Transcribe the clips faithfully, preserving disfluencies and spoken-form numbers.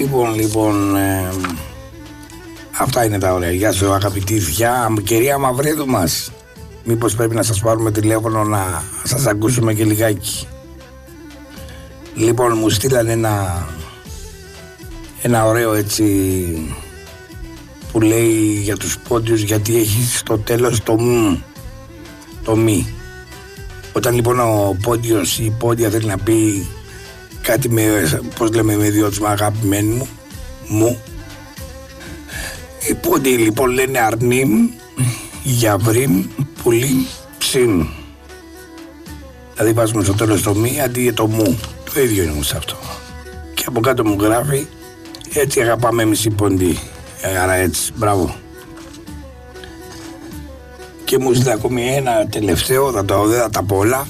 Λοιπόν, λοιπόν, ε, αυτά είναι τα ωραία. Γεια σου αγαπητή θεία, κυρία Μαυρίδου μας. Μήπως πρέπει να σας πάρουμε τηλέφωνο να σας ακούσουμε και λιγάκι. Λοιπόν, μου στείλανε ένα, ένα ωραίο έτσι που λέει για τους πόντιους, γιατί έχει στο τέλος το μ, το μη. Όταν λοιπόν ο πόντιος ή η πόντια θέλει να πει κάτι με, πώς λέμε, με δυο τους αγαπημένοι μου, μου. Οι πόντιοι λοιπόν λένε αρνίμ, γιαβρίμ, πουλίμ, ψιμ. Δηλαδή βάζουμε στο τέλος το μη αντί για το μου. Το ίδιο είναι όμως αυτό. Και από κάτω μου γράφει έτσι αγαπάμε εμείς οι πόντιοι. Άρα έτσι, μπράβο. Και μου ζητά ακόμη ένα τελευταίο, θα το, δεν θα τα πω όλα.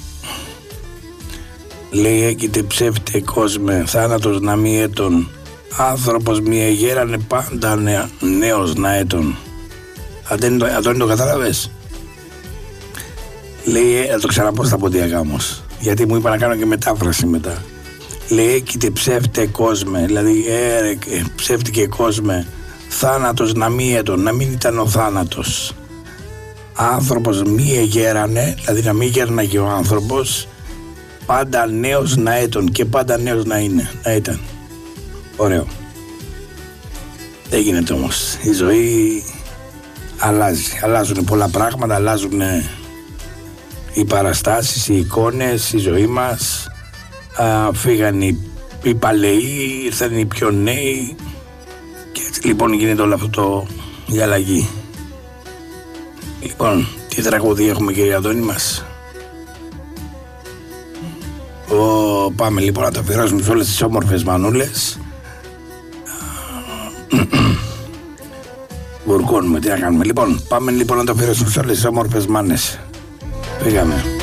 Λέει έκειτε ψεύτε κόσμε, θάνατος να μη έτον, άνθρωπος μη εγέρανε πάντα νέα, νέος να έτον. Αντώνη το κατάλαβες? Λέει, θα το ξαναπώ στα ποντιακά όμως, γιατί μου είπα να κάνω και μετάφραση μετά. Λέει έκειτε ψεύτε κόσμε, δηλαδή ε, ψεύτικε κόσμε, θάνατος να μη έτον, να μην ήταν ο θάνατος. Άνθρωπος μη εγέρανε, δηλαδή να μην γέρναγε ο άνθρωπος, πάντα νέος να έτον, και πάντα νέος να είναι, να ήταν. Ωραίο. Δεν γίνεται όμως. Η ζωή αλλάζει. Αλλάζουν πολλά πράγματα, αλλάζουν οι παραστάσεις, οι εικόνες, η ζωή μας. Α, φύγαν οι, οι παλαιοί, ήρθαν οι πιο νέοι. Και έτσι λοιπόν γίνεται όλο αυτό το, η αλλαγή. Λοιπόν, τι τραγούδι έχουμε, κύριε Αντώνη μας? Ο, πάμε λοιπόν να το αφιερώσουμε σε όλες τις όμορφες μανούλες. Βουρκώνουμε, τι να κάνουμε. Λοιπόν, πάμε λοιπόν να το αφιερώσουμε σε όλες τις όμορφες μάνες. Πήγαμε.